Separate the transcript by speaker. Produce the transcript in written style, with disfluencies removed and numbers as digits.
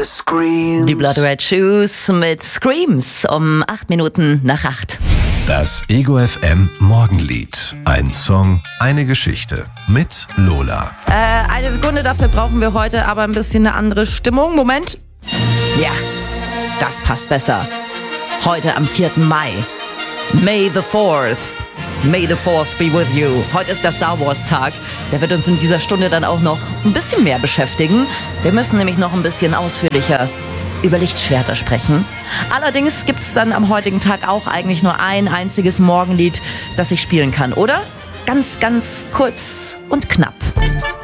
Speaker 1: Die Blood Red Shoes mit Screams um 8 Minuten nach 8.
Speaker 2: Das Ego FM Morgenlied. Ein Song, eine Geschichte mit Lola.
Speaker 1: Eine Sekunde, dafür brauchen wir heute aber ein bisschen eine andere Stimmung. Moment. Ja, das passt besser. Heute am 4. Mai. May the 4th. May the 4th be with you. Heute ist der Star Wars Tag. Der wird uns in dieser Stunde dann auch noch ein bisschen mehr beschäftigen. Wir müssen nämlich noch ein bisschen ausführlicher über Lichtschwerter sprechen. Allerdings gibt es dann am heutigen Tag auch eigentlich nur ein einziges Morgenlied, das ich spielen kann, oder? Ganz, ganz kurz und knapp.